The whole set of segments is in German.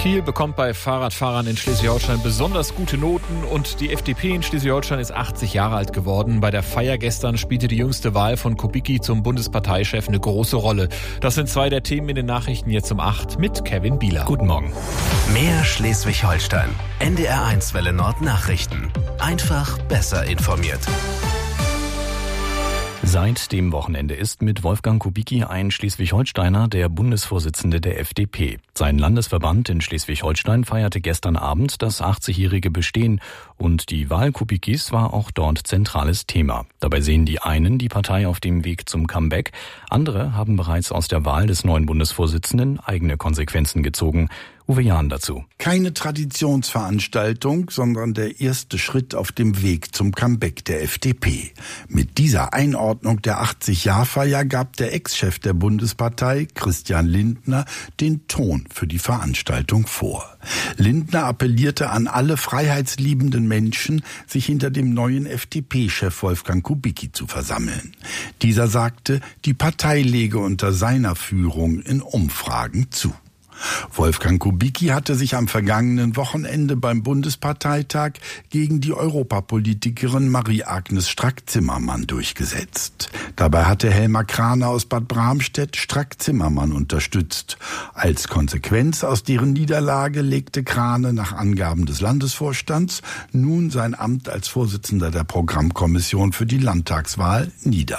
Kiel bekommt bei Fahrradfahrern in Schleswig-Holstein besonders gute Noten und die FDP in Schleswig-Holstein ist 80 Jahre alt geworden. Bei der Feier gestern spielte die jüngste Wahl von Kubicki zum Bundesparteichef eine große Rolle. Das sind zwei der Themen in den Nachrichten jetzt um 8 mit Kevin Bieler. Guten Morgen. Mehr Schleswig-Holstein. NDR1 Welle Nord Nachrichten. Einfach besser informiert. Seit dem Wochenende ist mit Wolfgang Kubicki ein Schleswig-Holsteiner der Bundesvorsitzende der FDP. Sein Landesverband in Schleswig-Holstein feierte gestern Abend das 80-jährige Bestehen und die Wahl Kubickis war auch dort zentrales Thema. Dabei sehen die einen die Partei auf dem Weg zum Comeback, andere haben bereits aus der Wahl des neuen Bundesvorsitzenden eigene Konsequenzen gezogen. Uwe Jahn dazu. Keine Traditionsveranstaltung, sondern der erste Schritt auf dem Weg zum Comeback der FDP. Mit dieser Einordnung der 80-Jahr-Feier gab der Ex-Chef der Bundespartei, Christian Lindner, den Ton für die Veranstaltung vor. Lindner appellierte an alle freiheitsliebenden Menschen, sich hinter dem neuen FDP-Chef Wolfgang Kubicki zu versammeln. Dieser sagte, die Partei lege unter seiner Führung in Umfragen zu. Wolfgang Kubicki hatte sich am vergangenen Wochenende beim Bundesparteitag gegen die Europapolitikerin Marie-Agnes Strack-Zimmermann durchgesetzt. Dabei hatte Helma Kraner aus Bad Bramstedt Strack-Zimmermann unterstützt. Als Konsequenz aus deren Niederlage legte Krane nach Angaben des Landesvorstands nun sein Amt als Vorsitzender der Programmkommission für die Landtagswahl nieder.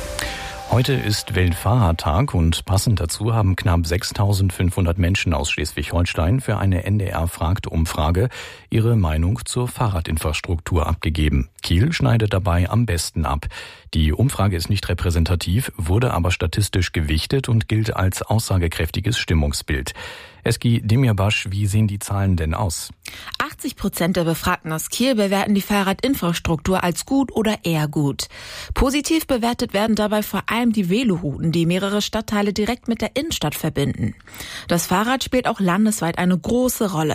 Heute ist Weltfahrradtag und passend dazu haben knapp 6.500 Menschen aus Schleswig-Holstein für eine NDR-Fragt-Umfrage ihre Meinung zur Fahrradinfrastruktur abgegeben. Kiel schneidet dabei am besten ab. Die Umfrage ist nicht repräsentativ, wurde aber statistisch gewichtet und gilt als aussagekräftiges Stimmungsbild. Eski Demirbaş, wie sehen die Zahlen denn aus? 80% der Befragten aus Kiel bewerten die Fahrradinfrastruktur als gut oder eher gut. Positiv bewertet werden dabei vor allem die Velorouten, die mehrere Stadtteile direkt mit der Innenstadt verbinden. Das Fahrrad spielt auch landesweit eine große Rolle.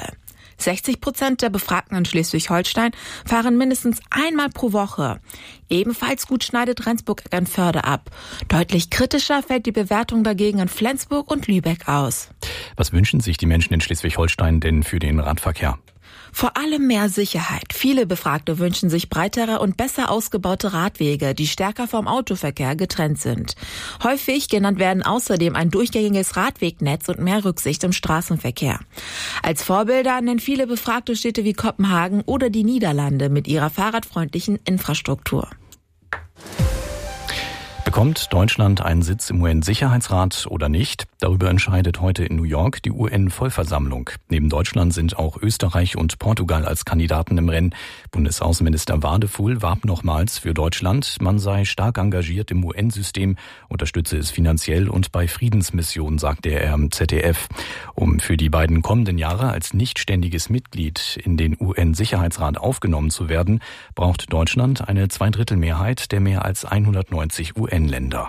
60% der Befragten in Schleswig-Holstein fahren mindestens einmal pro Woche. Ebenfalls gut schneidet Rendsburg-Eckernförde ab. Deutlich kritischer fällt die Bewertung dagegen in Flensburg und Lübeck aus. Was wünschen sich die Menschen in Schleswig-Holstein denn für den Radverkehr? Vor allem mehr Sicherheit. Viele Befragte wünschen sich breitere und besser ausgebaute Radwege, die stärker vom Autoverkehr getrennt sind. Häufig genannt werden außerdem ein durchgängiges Radwegnetz und mehr Rücksicht im Straßenverkehr. Als Vorbilder nennen viele befragte Städte wie Kopenhagen oder die Niederlande mit ihrer fahrradfreundlichen Infrastruktur. Bekommt Deutschland einen Sitz im UN-Sicherheitsrat oder nicht? Darüber entscheidet heute in New York die UN-Vollversammlung. Neben Deutschland sind auch Österreich und Portugal als Kandidaten im Rennen. Bundesaußenminister Wadefuhl warb nochmals für Deutschland. Man sei stark engagiert im UN-System, unterstütze es finanziell und bei Friedensmissionen, sagte er im ZDF. Um für die beiden kommenden Jahre als nichtständiges Mitglied in den UN-Sicherheitsrat aufgenommen zu werden, braucht Deutschland eine Zweidrittelmehrheit der mehr als 190 UN-Länder.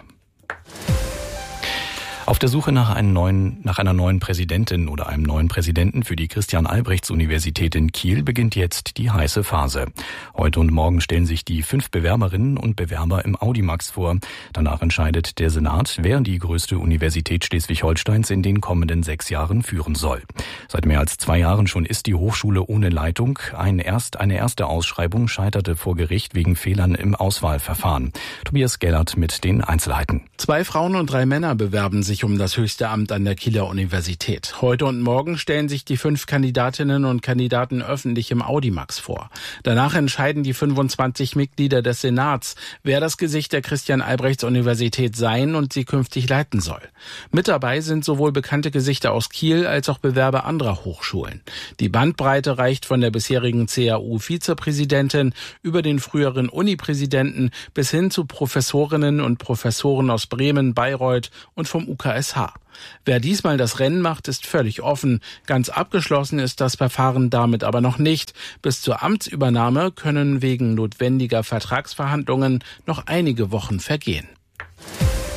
Auf der Suche nach einer neuen Präsidentin oder einem neuen Präsidenten für die Christian-Albrechts-Universität in Kiel beginnt jetzt die heiße Phase. Heute und morgen stellen sich die 5 Bewerberinnen und Bewerber im Audimax vor. Danach entscheidet der Senat, wer die größte Universität Schleswig-Holsteins in den kommenden 6 Jahren führen soll. Seit mehr als 2 Jahren schon ist die Hochschule ohne Leitung. Eine erste Ausschreibung scheiterte vor Gericht wegen Fehlern im Auswahlverfahren. Tobias Gellert mit den Einzelheiten. 2 Frauen und 3 Männer bewerben sich um das höchste Amt an der Kieler Universität. Heute und morgen stellen sich die 5 Kandidatinnen und Kandidaten öffentlich im Audimax vor. Danach entscheiden die 25 Mitglieder des Senats, wer das Gesicht der Christian-Albrechts-Universität sein und sie künftig leiten soll. Mit dabei sind sowohl bekannte Gesichter aus Kiel als auch Bewerber anderer Hochschulen. Die Bandbreite reicht von der bisherigen CAU-Vizepräsidentin über den früheren Uni-Präsidenten bis hin zu Professorinnen und Professoren aus Bremen, Bayreuth und vom UKSH. Wer diesmal das Rennen macht, ist völlig offen. Ganz abgeschlossen ist das Verfahren damit aber noch nicht. Bis zur Amtsübernahme können wegen notwendiger Vertragsverhandlungen noch einige Wochen vergehen.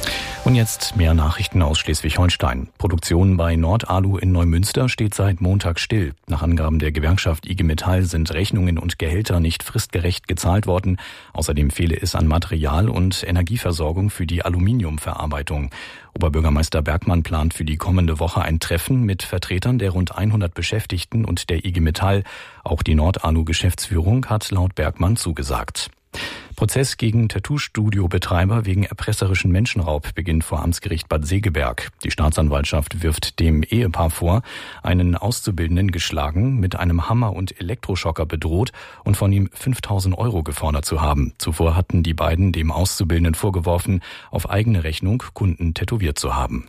Und jetzt mehr Nachrichten aus Schleswig-Holstein. Produktion bei Nordalu in Neumünster steht seit Montag still. Nach Angaben der Gewerkschaft IG Metall sind Rechnungen und Gehälter nicht fristgerecht gezahlt worden. Außerdem fehle es an Material und Energieversorgung für die Aluminiumverarbeitung. Oberbürgermeister Bergmann plant für die kommende Woche ein Treffen mit Vertretern der rund 100 Beschäftigten und der IG Metall. Auch die Nordalu-Geschäftsführung hat laut Bergmann zugesagt. Prozess gegen Tattoo-Studio-Betreiber wegen erpresserischen Menschenraub beginnt vor Amtsgericht Bad Segeberg. Die Staatsanwaltschaft wirft dem Ehepaar vor, einen Auszubildenden geschlagen, mit einem Hammer und Elektroschocker bedroht und von ihm 5.000 € gefordert zu haben. Zuvor hatten die beiden dem Auszubildenden vorgeworfen, auf eigene Rechnung Kunden tätowiert zu haben.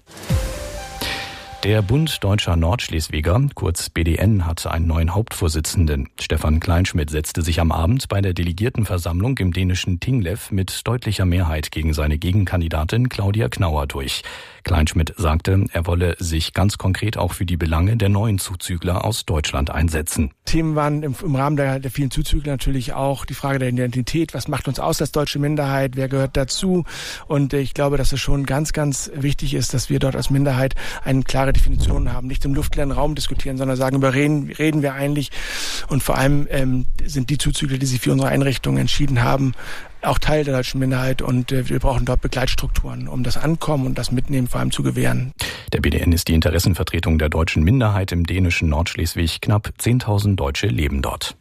Der Bund Deutscher Nordschleswiger, kurz BDN, hat einen neuen Hauptvorsitzenden. Stefan Kleinschmidt setzte sich am Abend bei der Delegiertenversammlung im dänischen Tinglev mit deutlicher Mehrheit gegen seine Gegenkandidatin Claudia Knauer durch. Kleinschmidt sagte, er wolle sich ganz konkret auch für die Belange der neuen Zuzügler aus Deutschland einsetzen. Themen waren im Rahmen der vielen Zuzügler natürlich auch die Frage der Identität. Was macht uns aus als deutsche Minderheit? Wer gehört dazu? Und ich glaube, dass es schon ganz, ganz wichtig ist, dass wir dort als Minderheit eine klare Definition haben. Nicht im luftleeren Raum diskutieren, sondern sagen, über reden wir eigentlich. Und vor allem sind die Zuzügler, die sich für unsere Einrichtung entschieden haben, auch Teil der deutschen Minderheit, und wir brauchen dort Begleitstrukturen, um das Ankommen und das Mitnehmen vor allem zu gewähren. Der BDN ist die Interessenvertretung der deutschen Minderheit im dänischen Nordschleswig. Knapp 10.000 Deutsche leben dort.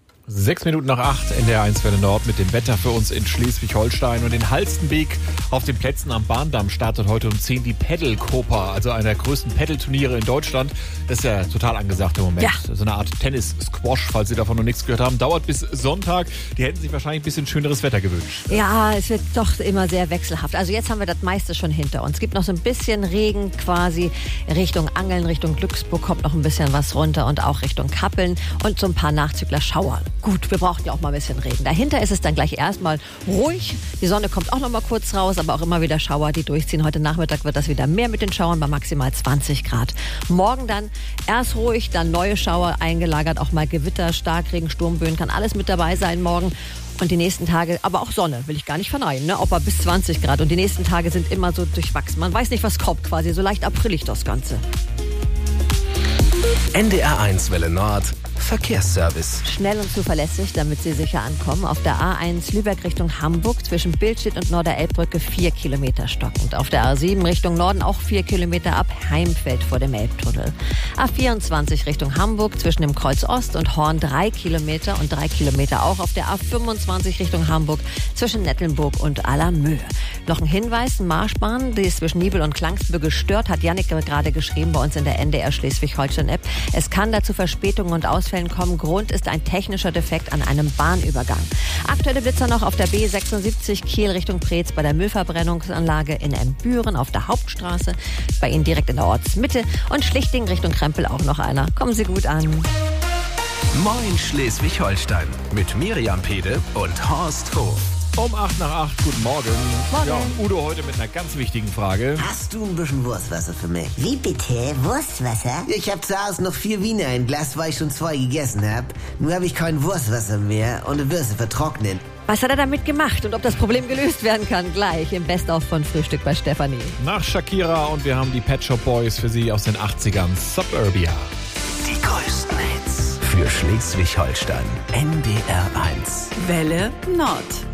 7:06 NDR 1 Welle Nord mit dem Wetter für uns in Schleswig-Holstein. Und in Halstenbek auf den Plätzen am Bahndamm startet heute um 10 die Paddle-Copa, also einer der größten Paddle-Turniere in Deutschland. Das ist ja total angesagt im Moment. Ja. So eine Art Tennis-Squash, falls Sie davon noch nichts gehört haben. Dauert bis Sonntag. Die hätten sich wahrscheinlich ein bisschen schöneres Wetter gewünscht. Ja, es wird doch immer sehr wechselhaft. Also jetzt haben wir das meiste schon hinter uns. Es gibt noch so ein bisschen Regen quasi Richtung Angeln, Richtung Glücksburg kommt noch ein bisschen was runter und auch Richtung Kappeln und so ein paar Nachzügler-Schauer. Gut, wir brauchen ja auch mal ein bisschen Regen. Dahinter ist es dann gleich erstmal ruhig. Die Sonne kommt auch noch mal kurz raus, aber auch immer wieder Schauer, die durchziehen. Heute Nachmittag wird das wieder mehr mit den Schauern bei maximal 20 Grad. Morgen dann erst ruhig, dann neue Schauer eingelagert, auch mal Gewitter, Starkregen, Sturmböen, kann alles mit dabei sein morgen. Und die nächsten Tage, aber auch Sonne, will ich gar nicht verneinen, ne? Auch bis 20 Grad. Und die nächsten Tage sind immer so durchwachsen. Man weiß nicht, was kommt quasi, so leicht aprilig das Ganze. NDR 1 Welle Nord Verkehrsservice. Schnell und zuverlässig, damit Sie sicher ankommen. Auf der A1 Lübeck Richtung Hamburg zwischen Billstedt und Norderelbbrücke 4 Kilometer stockend. Auf der A7 Richtung Norden auch 4 Kilometer ab Heimfeld vor dem Elbtunnel. A24 Richtung Hamburg zwischen dem Kreuz Ost und Horn 3 Kilometer und 3 Kilometer auch auf der A25 Richtung Hamburg zwischen Nettelnburg und Allermöhe. Noch ein Hinweis, Marschbahn, die ist zwischen Nibel und Klangsbühl gestört, hat Jannik gerade geschrieben bei uns in der NDR Schleswig-Holstein-App. Es kann dazu Verspätungen und Ausfällen kommen. Grund ist ein technischer Defekt an einem Bahnübergang. Aktuelle Blitzer noch auf der B76 Kiel Richtung Preetz bei der Müllverbrennungsanlage in Embüren auf der Hauptstraße. Bei Ihnen direkt in der Ortsmitte. Und Schlichting Richtung Krempel auch noch einer. Kommen Sie gut an. Moin Schleswig-Holstein mit Miriam Pede und Horst Hof. Um 7:08, guten Morgen. Morgen. Ja, und Udo heute mit einer ganz wichtigen Frage. Hast du ein bisschen Wurstwasser für mich? Wie bitte? Wurstwasser? Ich hab zu Hause noch 4 Wiener, ein Glas, weil ich schon 2 gegessen hab. Nur habe ich kein Wurstwasser mehr und die Würste vertrocknen. Was hat er damit gemacht und ob das Problem gelöst werden kann? Gleich im Best-of von Frühstück bei Stefanie. Nach Shakira und wir haben die Pet Shop Boys für Sie aus den 80ern. Suburbia. Die größten Hits für Schleswig-Holstein. NDR 1 Welle Nord.